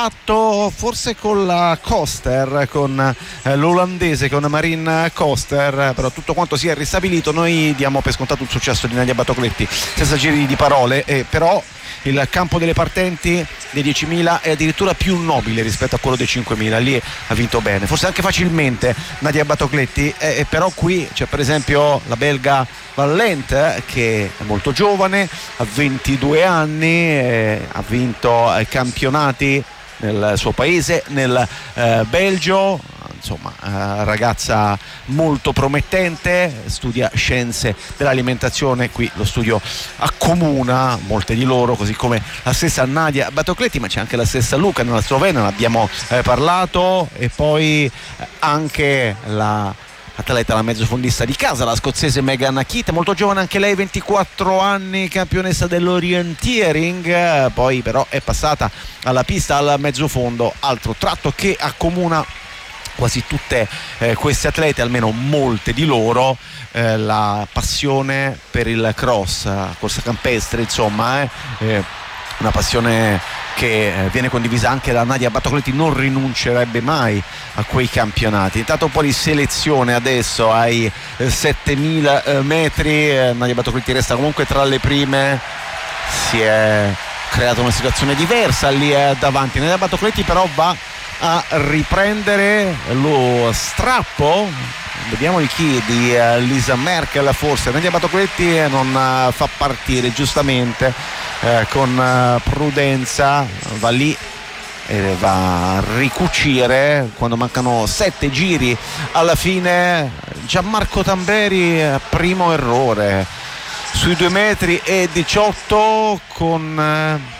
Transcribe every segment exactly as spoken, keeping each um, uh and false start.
tratto forse con la Koster, con eh, l'olandese, con Marine Koster, però tutto quanto si è ristabilito. Noi diamo per scontato il successo di Nadia Batocletti senza giri di parole, eh, però il campo delle partenti dei diecimila è addirittura più nobile rispetto a quello dei cinquemila, lì ha vinto bene, forse anche facilmente Nadia Batocletti, eh, però qui c'è per esempio la belga Valente, eh, che è molto giovane, ha ventidue anni, eh, ha vinto eh, campionati nel suo paese, nel eh, Belgio, insomma eh, ragazza molto promettente, studia scienze dell'alimentazione, qui lo studio accomuna molte di loro, così come la stessa Nadia Batocletti, ma c'è anche la stessa Luca nella Slovenia, ne abbiamo eh, parlato, e poi eh, anche la atleta, la mezzofondista di casa, la scozzese Megan Keat, molto giovane anche lei, ventiquattro anni, campionessa dell'orienteering, poi però è passata alla pista al mezzofondo, altro tratto che accomuna quasi tutte eh, queste atlete, almeno molte di loro, eh, la passione per il cross, corsa campestre, insomma, eh, eh, una passione che viene condivisa anche da Nadia Batocletti, non rinuncerebbe mai a quei campionati. Intanto un po' di selezione adesso ai settemila metri, Nadia Batocletti resta comunque tra le prime, si è creata una situazione diversa lì davanti. Nadia Batocletti però va a riprendere lo strappo, vediamo di chi, di uh, Lisa Merkel forse. Nadia Batocletti non uh, fa partire giustamente, uh, con uh, prudenza va lì e va a ricucire quando mancano sette giri alla fine. Gianmarco Tamberi, primo errore sui due metri e diciotto, con uh,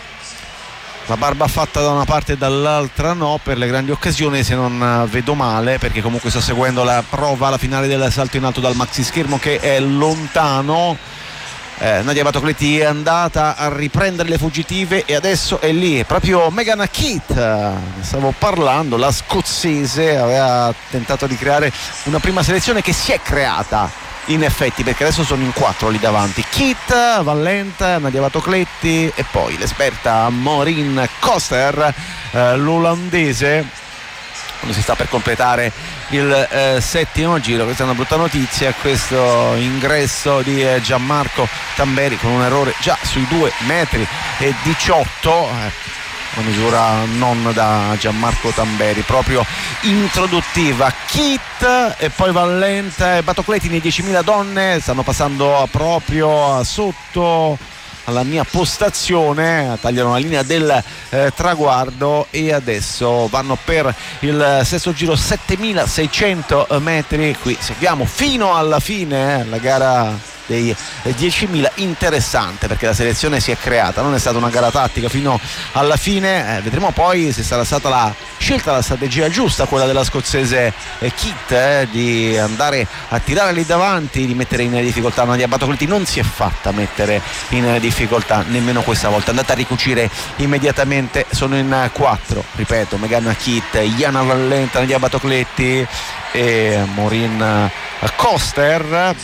la barba fatta da una parte e dall'altra no per le grandi occasioni, se non vedo male, perché comunque sto seguendo la prova, la finale del salto in alto dal maxi schermo che è lontano. eh, Nadia Batocletti è andata a riprendere le fuggitive e adesso è lì proprio Megan Keat, ne stavo parlando, la scozzese aveva tentato di creare una prima selezione che si è creata in effetti, perché adesso sono in quattro lì davanti: Keat, Valente, Nadia Batocletti e poi l'esperta Marine Koster, eh, l'olandese, quando si sta per completare il eh, settimo giro. Questa è una brutta notizia, questo ingresso di eh, Gianmarco Tamberi con un errore già sui due metri e diciotto, eh, una misura non da Gianmarco Tamberi, proprio introduttiva. Keat e poi Valente e Batocletti nei diecimila donne stanno passando proprio sotto alla mia postazione, tagliano la linea del eh, traguardo e adesso vanno per il sesto giro, settemilaseicento metri. Qui seguiamo fino alla fine eh, la gara dei diecimila, interessante perché la selezione si è creata, non è stata una gara tattica fino alla fine, eh, vedremo poi se sarà stata la scelta, la strategia giusta, quella della scozzese eh, Keat, eh, di andare a tirare lì davanti, di mettere in difficoltà Nadia Batocletti. Non si è fatta mettere in difficoltà nemmeno questa volta, è andata a ricucire immediatamente. Sono in quattro, ripeto, Megan Keat, Jana Valente, Nadia Batocletti e Marine Koster.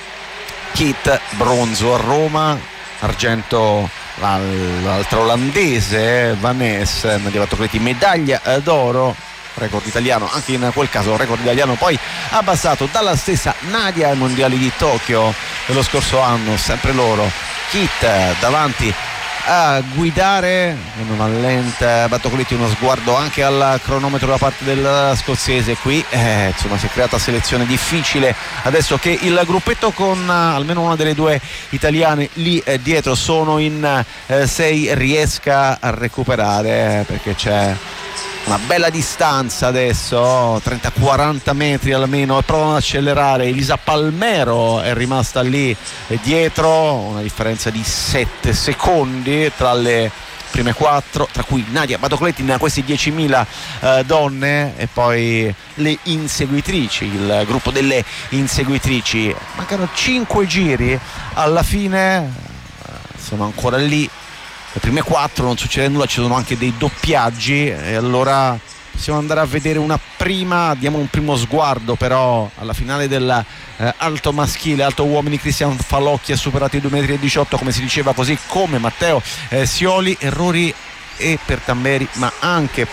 Keat bronzo a Roma, argento l'altra olandese Vanessa, Nadia Batocletti medaglia d'oro, record italiano anche in quel caso, record italiano poi abbassato dalla stessa Nadia ai mondiali di Tokyo dello scorso anno, sempre loro. Keat davanti a guidare, una lenta Batocletti, uno sguardo anche al cronometro da parte del scozzese. Qui eh, insomma si è creata selezione difficile adesso che il gruppetto con uh, almeno una delle due italiane lì eh, dietro sono in eh, sei riesca a recuperare, eh, perché c'è una bella distanza adesso, trenta quaranta metri almeno, e provano ad accelerare. Elisa Palmero è rimasta lì dietro, una differenza di sette secondi tra le prime quattro, tra cui Nadia Batocletti in questi diecimila eh, donne, e poi le inseguitrici, il gruppo delle inseguitrici. Mancano cinque giri alla fine, sono ancora lì le prime quattro, non succede nulla, ci sono anche dei doppiaggi e allora possiamo andare a vedere una prima, diamo un primo sguardo però alla finale del eh, alto maschile, alto uomini. Cristian Falocchi ha superato i due metri e diciotto, come si diceva, così come Matteo eh, Sioli. Errori e per Tamberi ma anche